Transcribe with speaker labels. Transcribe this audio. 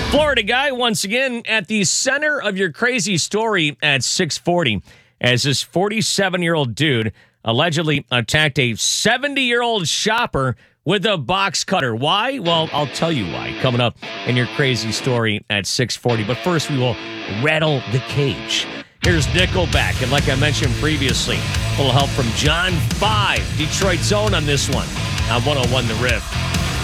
Speaker 1: Florida guy, once again, at the center of your crazy story at 640, as this 47-year-old dude allegedly attacked a 70-year-old shopper with a box cutter. Why? Well, I'll tell you why, coming up in your crazy story at 640. But first, we will rattle the cage. Here's Nickelback, and like I mentioned previously, a little help from John 5, Detroit's own on this one, on 101 The Riff.